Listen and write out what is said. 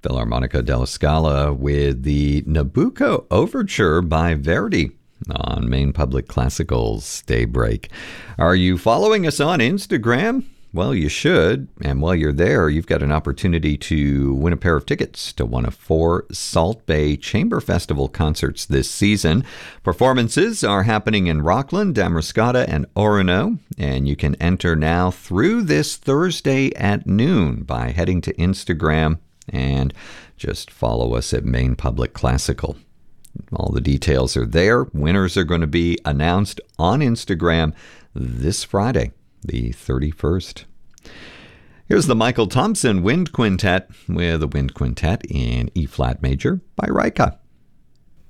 Philharmonica della Scala with the Nabucco Overture by Verdi on Maine Public Classical's Daybreak. Are you following us on Instagram? Well, you should. And while you're there, you've got an opportunity to win a pair of tickets to one of 4 Salt Bay Chamber Festival concerts this season. Performances are happening in Rockland, Damariscotta, and Orono. And you can enter now through this Thursday at noon by heading to Instagram and just follow us at Maine Public Classical. All the details are there. Winners are going to be announced on Instagram this Friday, the 31st. Here's the Michael Thompson Wind Quintet with a Wind Quintet in E-flat major by Rika.